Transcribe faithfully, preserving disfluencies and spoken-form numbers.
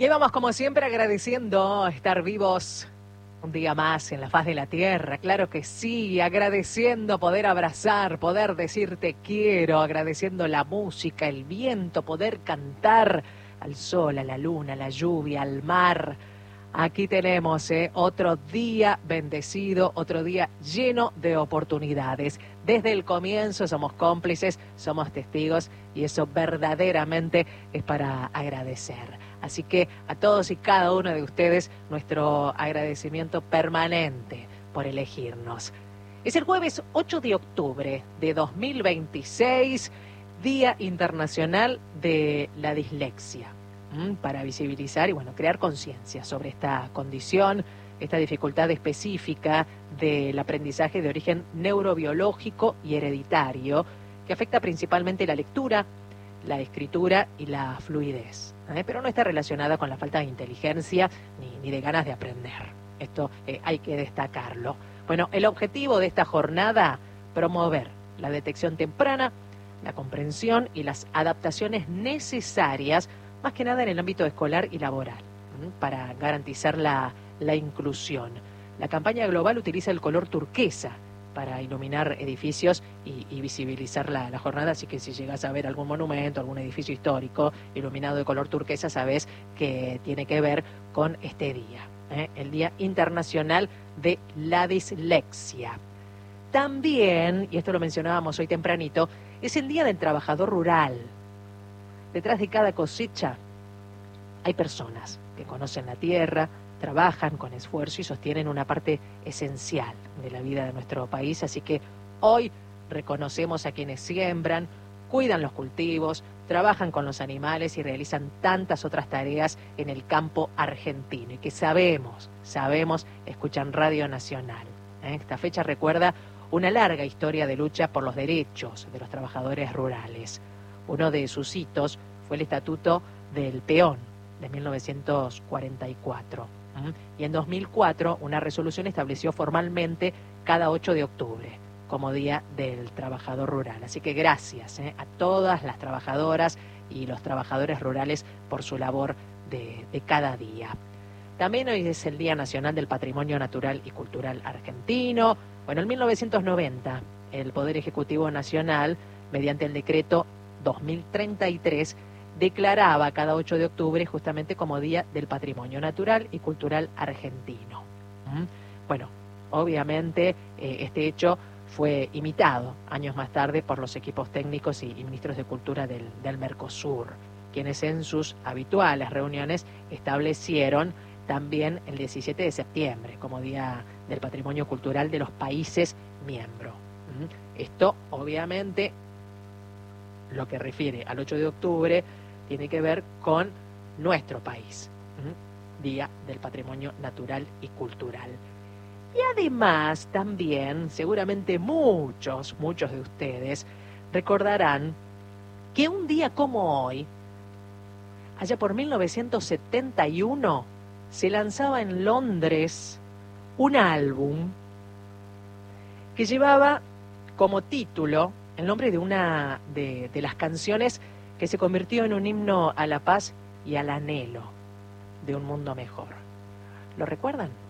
Y ahí vamos como siempre agradeciendo estar vivos un día más en la faz de la tierra, claro que sí, agradeciendo poder abrazar, poder decir te quiero, agradeciendo la música, el viento, poder cantar al sol, a la luna, a la lluvia, al mar. Aquí tenemos eh, otro día bendecido, otro día lleno de oportunidades. Desde el comienzo somos cómplices, somos testigos y eso verdaderamente es para agradecer. Así que a todos y cada uno de ustedes nuestro agradecimiento permanente por elegirnos. Es el jueves ocho de octubre de dos mil veintiséis, Día Internacional de la Dislexia, para visibilizar y bueno, crear conciencia sobre esta condición, esta dificultad específica del aprendizaje de origen neurobiológico y hereditario que afecta principalmente la lectura, la escritura y la fluidez, ¿eh? Pero no está relacionada con la falta de inteligencia ni, ni de ganas de aprender. Esto eh, hay que destacarlo. Bueno, el objetivo de esta jornada, promover la detección temprana, la comprensión y las adaptaciones necesarias, más que nada en el ámbito escolar y laboral, ¿eh? Para garantizar la, la inclusión. La campaña global utiliza el color turquesa para iluminar edificios y, y visibilizar la, la jornada, así que si llegas a ver algún monumento, algún edificio histórico iluminado de color turquesa, sabes que tiene que ver con este día, ¿eh? El Día Internacional de la Dislexia. También, y esto lo mencionábamos hoy tempranito, es el Día del Trabajador Rural. Detrás de cada cosecha hay personas que conocen la tierra, trabajan con esfuerzo y sostienen una parte esencial de la vida de nuestro país. Así que hoy reconocemos a quienes siembran, cuidan los cultivos, trabajan con los animales y realizan tantas otras tareas en el campo argentino y que sabemos, sabemos, escuchan Radio Nacional. ¿Eh? Esta fecha recuerda una larga historia de lucha por los derechos de los trabajadores rurales. Uno de sus hitos fue el Estatuto del Peón de mil novecientos cuarenta y cuatro. Y en dos mil cuatro una resolución estableció formalmente cada ocho de octubre como Día del Trabajador Rural. Así que gracias ¿eh? a todas las trabajadoras y los trabajadores rurales por su labor de, de cada día. También hoy es el Día Nacional del Patrimonio Natural y Cultural Argentino. Bueno, en mil novecientos noventa el Poder Ejecutivo Nacional, mediante el decreto dos mil treinta y tres, declaraba cada ocho de octubre justamente como Día del Patrimonio Natural y Cultural Argentino. ¿Mm? Bueno, obviamente eh, este hecho fue imitado años más tarde por los equipos técnicos y, y ministros de Cultura del, del Mercosur, quienes en sus habituales reuniones establecieron también el diecisiete de septiembre como Día del Patrimonio Cultural de los países miembros. ¿Mm? Esto, obviamente, lo que refiere al ocho de octubre, tiene que ver con nuestro país, ¿Mm? Día del Patrimonio Natural y Cultural. Y además también, seguramente muchos, muchos de ustedes recordarán que un día como hoy, allá por mil novecientos setenta y uno, se lanzaba en Londres un álbum que llevaba como título el nombre de una de, de las canciones que se convirtió en un himno a la paz y al anhelo de un mundo mejor. ¿Lo recuerdan?